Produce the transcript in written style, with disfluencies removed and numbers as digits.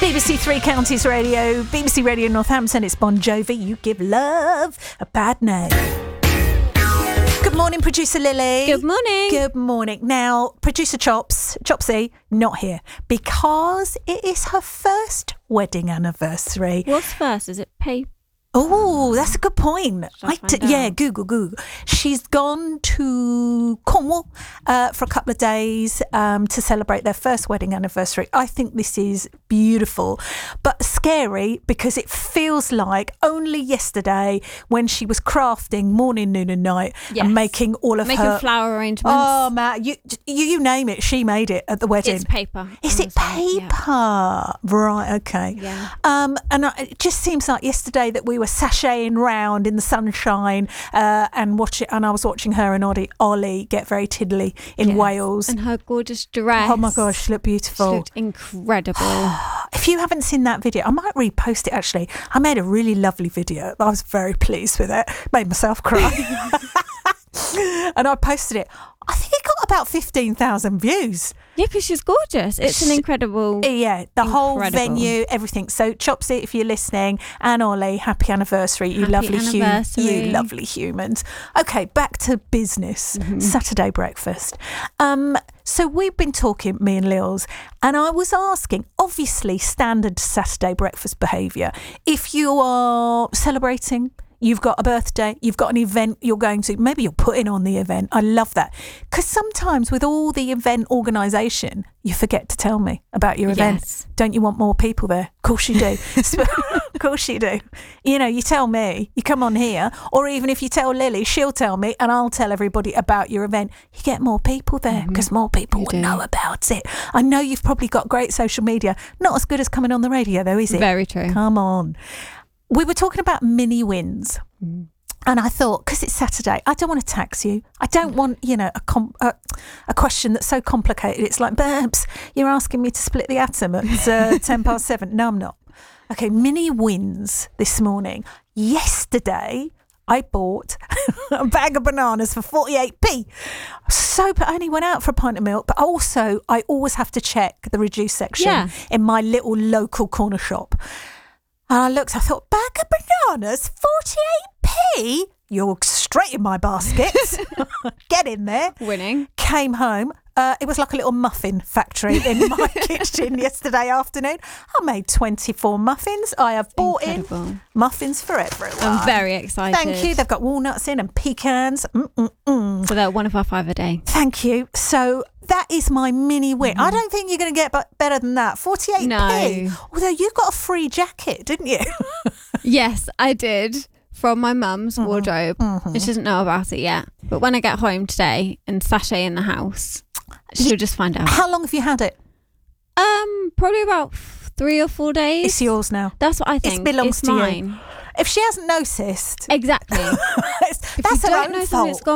BBC Three Counties Radio, BBC Radio Northampton. It's Bon Jovi. You give love a bad name. Good morning, producer Lily. Good morning. Good morning. Now, producer Chopsy, not here because it is her first wedding anniversary. What's first? Is it paper? Oh, that's a good point. Google. She's gone to Cornwall for a couple of days to celebrate their first wedding anniversary. I think this is beautiful, but scary because it feels like only yesterday when she was crafting morning, noon and night and making all of her flower arrangements. Oh, Matt, you name it. She made it at the wedding. It's paper. Is it paper? Yeah. Right, okay. Yeah. It just seems like yesterday that we were sashaying round in the sunshine and I was watching her and Ollie get very tiddly in Wales. And her gorgeous dress. Oh my gosh, she looked beautiful. She looked incredible. If you haven't seen that video, I might repost it actually. I made a really lovely video. I was very pleased with it. Made myself cry. And I posted it. I think it got about 15,000 views. Yeah, because she's gorgeous. It's an incredible. Yeah, the whole venue, everything. So, Chopsy, if you're listening, and Ollie, happy anniversary, you lovely humans. Okay, back to business. Saturday breakfast. So we've been talking, me and Lils, and I was asking, obviously, standard Saturday breakfast behaviour. If you are celebrating, you've got a birthday, you've got an event you're going to, maybe you're putting on the event. I love that. Because sometimes with all the event organisation, you forget to tell me about your event. Don't you want more people there? Of course you do. Of course you do. You know, you tell me, you come on here, or even if you tell Lily, she'll tell me and I'll tell everybody about your event. You get more people there because more people will know about it. I know you've probably got great social media. Not as good as coming on the radio though, is it? Very true. Come on. We were talking about mini wins. And I thought, because it's Saturday, I don't want to tax you. I don't want, a question that's so complicated. It's like, Babs, you're asking me to split the atom at 7:10. No, I'm not. Okay, mini wins this morning. Yesterday, I bought a bag of bananas for 48p. I only went out for a pint of milk, but also I always have to check the reduced section in my little local corner shop. And I looked, I thought, bag of bananas, 48p? You're straight in my basket. Get in there. Winning. Came home. It was like a little muffin factory in my kitchen yesterday afternoon. I made 24 muffins. I have bought in muffins for everyone. I'm very excited. Thank you. They've got walnuts in and pecans. So they're one of our 5 a day. Thank you. So that is my mini win. I don't think you're going to get better than that. 48p. No. Although you got a free jacket, didn't you? Yes, I did. From my mum's wardrobe. She doesn't know about it yet. But when I get home today and sashay in the house, she'll just find out. How long have you had it? Probably about 3 or 4 days. It's yours now. That's what I think. It belongs to mine. you. If she hasn't noticed. Exactly. That's her own fault. It's gone